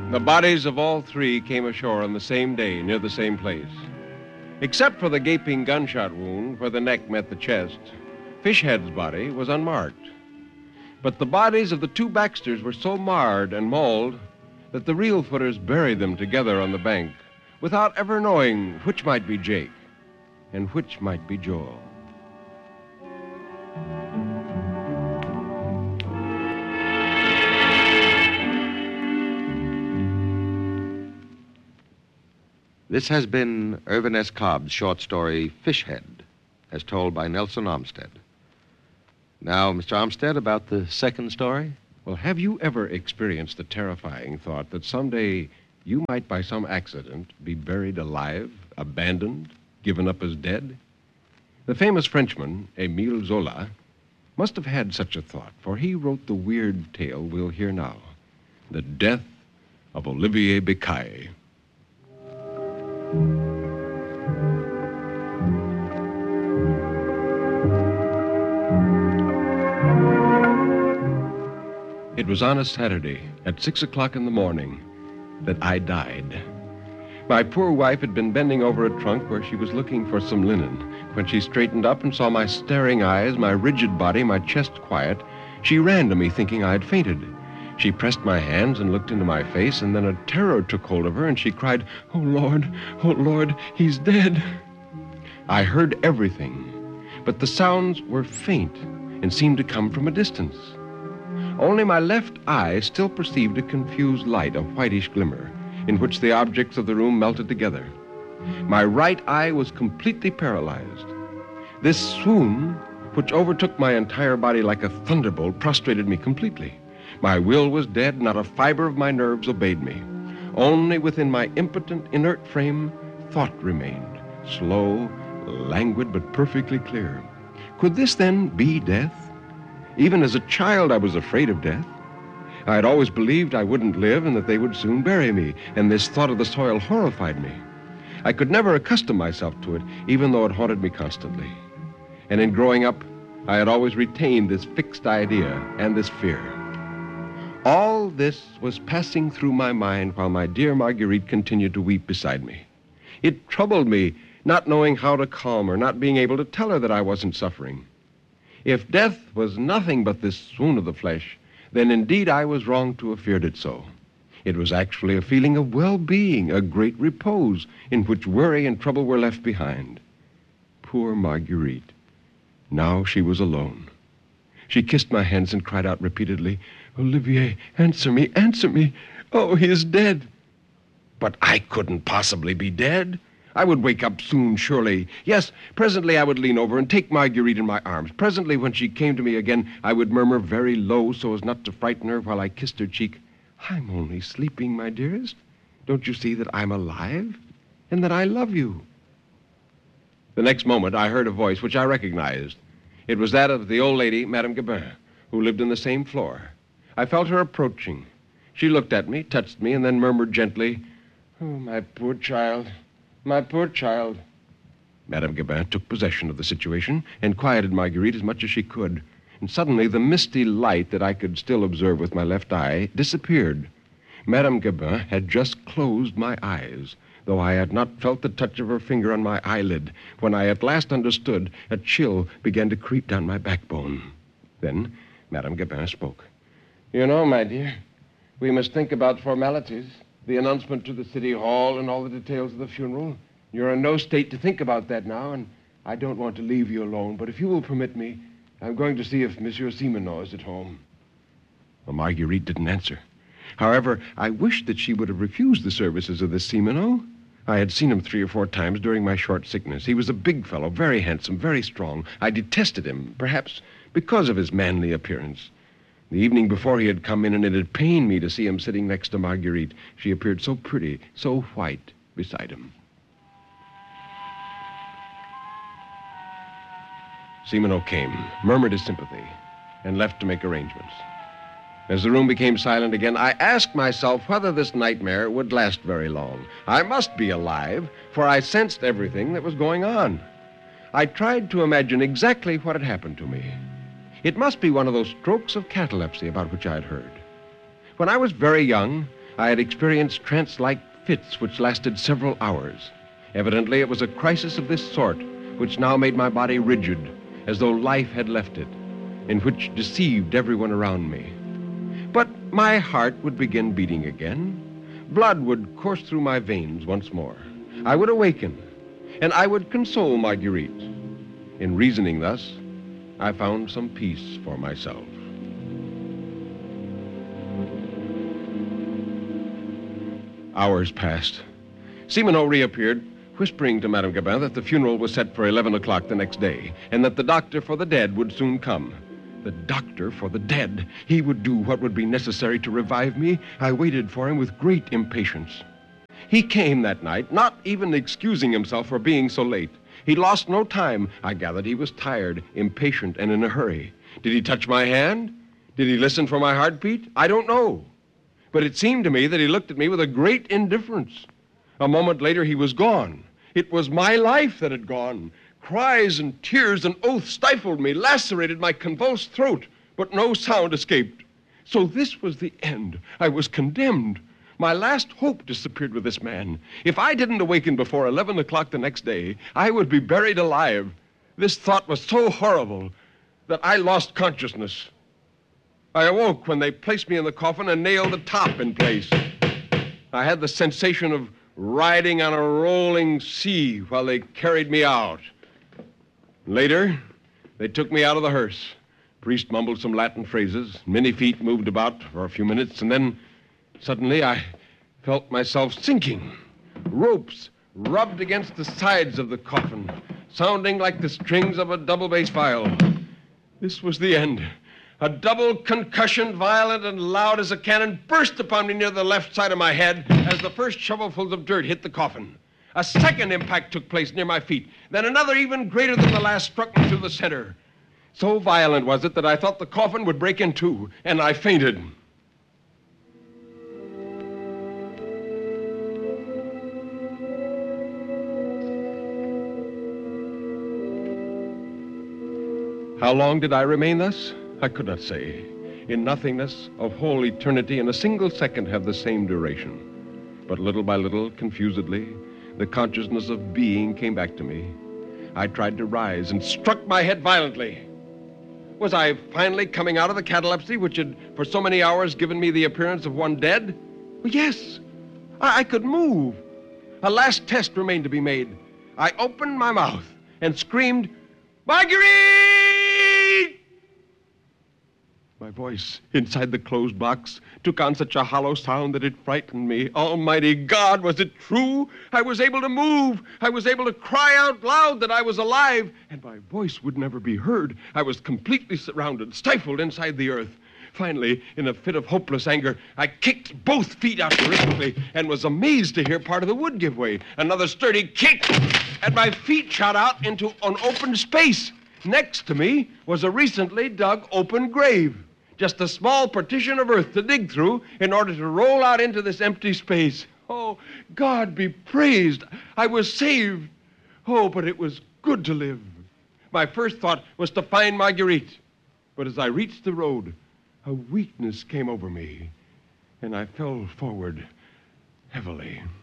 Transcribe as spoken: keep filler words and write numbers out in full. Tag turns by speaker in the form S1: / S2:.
S1: The bodies of all three came ashore on the same day, near the same place. Except for the gaping gunshot wound where the neck met the chest, Fishhead's body was unmarked. But the bodies of the two Baxters were so marred and mauled that the real footers buried them together on the bank without ever knowing which might be Jake and which might be Joel.
S2: This has been Irvin S. Cobb's short story, Fishhead, as told by Nelson Armstead. Now, Mister Armstead, about the second story?
S1: Well, have you ever experienced the terrifying thought that someday you might, by some accident, be buried alive, abandoned, given up as dead? The famous Frenchman, Émile Zola, must have had such a thought, for he wrote the weird tale we'll hear now, The Death of Olivier Bucaille. It was on a Saturday at six o'clock in the morning that I died. My poor wife had been bending over a trunk where she was looking for some linen. When she straightened up and saw my staring eyes, my rigid body, my chest quiet, she ran to me thinking I had fainted. She pressed my hands and looked into my face, and then a terror took hold of her, and she cried, "Oh, Lord, oh, Lord, he's dead." I heard everything, but the sounds were faint and seemed to come from a distance. Only my left eye still perceived a confused light, a whitish glimmer, in which the objects of the room melted together. My right eye was completely paralyzed. This swoon, which overtook my entire body like a thunderbolt, prostrated me completely. My will was dead, not a fiber of my nerves obeyed me. Only within my impotent, inert frame, thought remained, slow, languid, but perfectly clear. Could this then be death? Even as a child, I was afraid of death. I had always believed I wouldn't live and that they would soon bury me, and this thought of the soil horrified me. I could never accustom myself to it, even though it haunted me constantly. And in growing up, I had always retained this fixed idea and this fear. All this was passing through my mind while my dear Marguerite continued to weep beside me. It troubled me, not knowing how to calm her, not being able to tell her that I wasn't suffering. If death was nothing but this swoon of the flesh, then indeed I was wrong to have feared it so. It was actually a feeling of well-being, a great repose, in which worry and trouble were left behind. Poor Marguerite. Now she was alone. She kissed my hands and cried out repeatedly, "Olivier, answer me, answer me. Oh, he is dead." But I couldn't possibly be dead. I would wake up soon, surely. Yes, presently I would lean over and take Marguerite in my arms. Presently, when she came to me again, I would murmur very low so as not to frighten her while I kissed her cheek, "I'm only sleeping, my dearest. Don't you see that I'm alive and that I love you?" The next moment, I heard a voice which I recognized. It was that of the old lady, Madame Gabin, who lived in the same floor. I felt her approaching. She looked at me, touched me, and then murmured gently, "Oh, my poor child, my poor child." Madame Gabin took possession of the situation and quieted Marguerite as much as she could. And suddenly the misty light that I could still observe with my left eye disappeared. Madame Gabin had just closed my eyes, though I had not felt the touch of her finger on my eyelid. When I at last understood, a chill began to creep down my backbone. Then Madame Gabin spoke. "You know, my dear, we must think about formalities, the announcement to the city hall and all the details of the funeral. You're in no state to think about that now, and I don't want to leave you alone, but if you will permit me, I'm going to see if Monsieur Simoneau is at home." Well, Marguerite didn't answer. However, I wished that she would have refused the services of this Simoneau. I had seen him three or four times during my short sickness. He was a big fellow, very handsome, very strong. I detested him, perhaps because of his manly appearance. The evening before he had come in, and it had pained me to see him sitting next to Marguerite. She appeared so pretty, so white beside him. Simoneau came, murmured his sympathy, and left to make arrangements. As the room became silent again, I asked myself whether this nightmare would last very long. I must be alive, for I sensed everything that was going on. I tried to imagine exactly what had happened to me. It must be one of those strokes of catalepsy about which I had heard. When I was very young, I had experienced trance-like fits which lasted several hours. Evidently, it was a crisis of this sort which now made my body rigid, as though life had left it, and which deceived everyone around me. But my heart would begin beating again. Blood would course through my veins once more. I would awaken, and I would console Marguerite. In reasoning thus, I found some peace for myself. Hours passed. Simoneau reappeared, whispering to Madame Gabin that the funeral was set for eleven o'clock the next day, and that the doctor for the dead would soon come. The doctor for the dead. He would do what would be necessary to revive me. I waited for him with great impatience. He came that night, not even excusing himself for being so late. He lost no time. I gathered he was tired, impatient, and in a hurry. Did he touch my hand? Did he listen for my heartbeat? I don't know. But it seemed to me that he looked at me with a great indifference. A moment later, he was gone. It was my life that had gone. Cries and tears and oaths stifled me, lacerated my convulsed throat, but no sound escaped. So this was the end. I was condemned. My last hope disappeared with this man. If I didn't awaken before eleven o'clock the next day, I would be buried alive. This thought was so horrible that I lost consciousness. I awoke when they placed me in the coffin and nailed the top in place. I had the sensation of riding on a rolling sea while they carried me out. Later, they took me out of the hearse. The priest mumbled some Latin phrases. Many feet moved about for a few minutes, and then suddenly I felt myself sinking. Ropes rubbed against the sides of the coffin, sounding like the strings of a double bass viol. This was the end. A double concussion, violent and loud as a cannon, burst upon me near the left side of my head as the first shovelfuls of dirt hit the coffin. A second impact took place near my feet. Then another even greater than the last struck me through the center. So violent was it that I thought the coffin would break in two, and I fainted. How long did I remain thus? I could not say. In nothingness of whole eternity, in a single second have the same duration. But little by little, confusedly, the consciousness of being came back to me. I tried to rise and struck my head violently. Was I finally coming out of the catalepsy which had for so many hours given me the appearance of one dead? Well, yes, I, I could move. A last test remained to be made. I opened my mouth and screamed, "Marguerite!" My voice inside the closed box took on such a hollow sound that it frightened me. Almighty God, was it true? I was able to move. I was able to cry out loud that I was alive, and my voice would never be heard. I was completely surrounded, stifled inside the earth. Finally, in a fit of hopeless anger, I kicked both feet out terrifically and was amazed to hear part of the wood give way. Another sturdy kick, and my feet shot out into an open space. Next to me was a recently dug open grave. Just a small partition of earth to dig through in order to roll out into this empty space. Oh, God be praised. I was saved. Oh, but it was good to live. My first thought was to find Marguerite. But as I reached the road, a weakness came over me, and I fell forward heavily.